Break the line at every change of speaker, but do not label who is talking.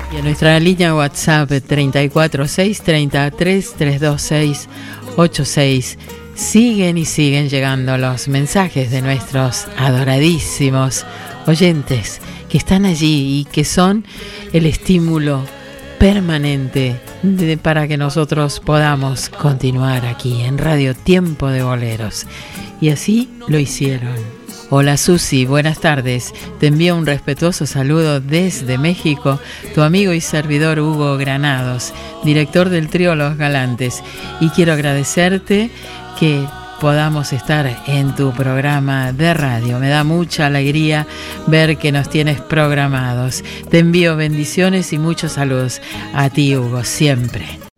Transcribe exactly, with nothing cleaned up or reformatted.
Y en nuestra línea WhatsApp treinta y cuatro seis treinta tres tres dos seis ocho seis siguen y siguen llegando los mensajes de nuestros adoradísimos oyentes que están allí y que son el estímulo permanente de, para que nosotros podamos continuar aquí en Radio Tiempo de Boleros. Y así lo hicieron. Hola Susi, buenas tardes. Te envío un respetuoso saludo desde México, tu amigo y servidor Hugo Granados, director del trío Los Galantes. Y quiero agradecerte que podamos estar en tu programa de radio. Me da mucha alegría ver que nos tienes programados. Te envío bendiciones y muchos saludos a ti, Hugo, siempre.